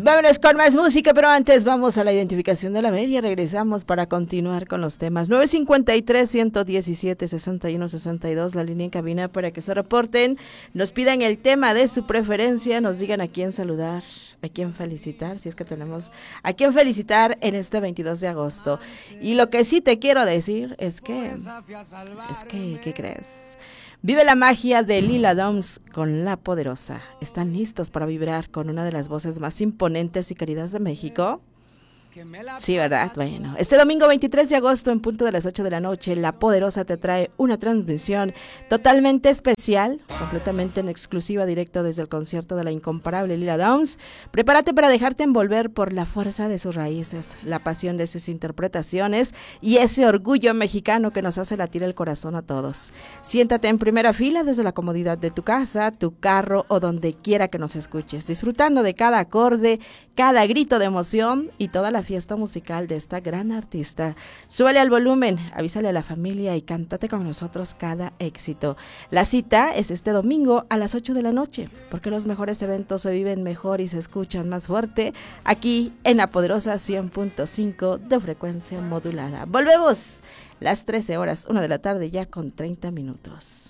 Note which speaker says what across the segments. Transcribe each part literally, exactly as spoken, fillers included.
Speaker 1: Vámonos con más música, pero antes vamos a la identificación de la media. Regresamos para continuar con los temas. nueve cincuenta y tres, ciento diecisiete, sesenta y uno, sesenta y dos, la línea en cabina para que se reporten, nos pidan el tema de su preferencia, nos digan a quién saludar, a quién felicitar, si es que tenemos a quién felicitar en este veintidós de agosto. Y lo que sí te quiero decir es que, es que, ¿qué crees? Vive la magia de Lila Downs con La Poderosa. ¿Están listos para vibrar con una de las voces más imponentes y queridas de México? Sí, ¿verdad? Bueno, este domingo veintitrés de agosto en punto de las ocho de la noche, La Poderosa te trae una transmisión totalmente especial, completamente en exclusiva, directo desde el concierto de la incomparable Lila Downs. Prepárate para dejarte envolver por la fuerza de sus raíces, la pasión de sus interpretaciones y ese orgullo mexicano que nos hace latir el corazón a todos. Siéntate en primera fila desde la comodidad de tu casa, tu carro o donde quiera que nos escuches, disfrutando de cada acorde, cada grito de emoción y toda la fiesta musical de esta gran artista. Súbele al volumen, avísale a la familia y cántate con nosotros cada éxito. La cita es este domingo a las ocho de la noche, porque los mejores eventos se viven mejor y se escuchan más fuerte aquí en La Poderosa cien punto cinco de frecuencia modulada. Volvemos las trece horas, una de la tarde ya con treinta minutos.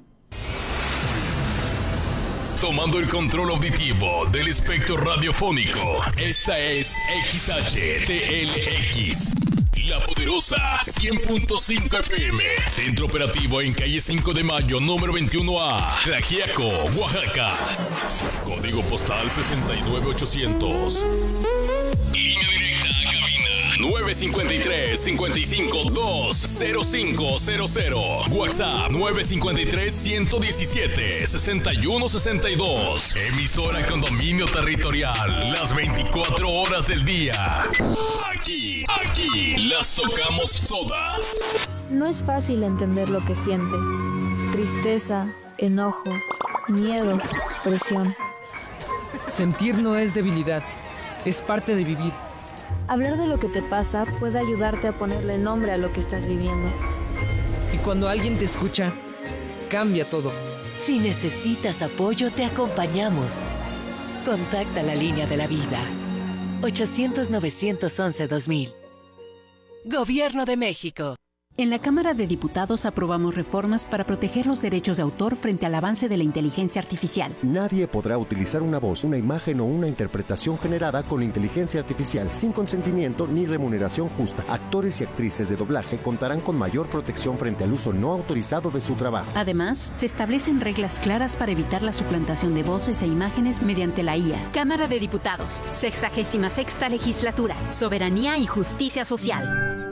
Speaker 2: Tomando el control auditivo del espectro radiofónico. Esta es X H T L X. La Poderosa cien punto cinco F M. Centro operativo en calle cinco de mayo, número veintiuno A. Tlaxiaco, Oaxaca. Código postal sesenta y nueve ochocientos. Línea directa a cabina nueve cincuenta y tres, cincuenta y cinco, dos cero cinco cero cero. WhatsApp nueve cincuenta y tres, ciento diecisiete, sesenta y uno sesenta y dos. Emisora con dominio territorial las veinticuatro horas del día. Aquí, aquí las tocamos todas.
Speaker 3: No es fácil entender lo que sientes. Tristeza, enojo, miedo, presión.
Speaker 4: Sentir no es debilidad, es parte de vivir.
Speaker 3: Hablar de lo que te pasa puede ayudarte a ponerle nombre a lo que estás viviendo.
Speaker 4: Y cuando alguien te escucha, cambia todo.
Speaker 5: Si necesitas apoyo, te acompañamos. Contacta la línea de la vida. ochocientos, novecientos once, dos mil. Gobierno de México.
Speaker 6: En la Cámara de Diputados aprobamos reformas para proteger los derechos de autor frente al avance de la inteligencia artificial.
Speaker 7: Nadie podrá utilizar una voz, una imagen o una interpretación generada con inteligencia artificial sin consentimiento ni remuneración justa. Actores y actrices de doblaje contarán con mayor protección frente al uso no autorizado de su trabajo.
Speaker 6: Además, se establecen reglas claras para evitar la suplantación de voces e imágenes mediante la I A.
Speaker 8: Cámara de Diputados, sexagésima sexta legislatura, Soberanía y Justicia Social.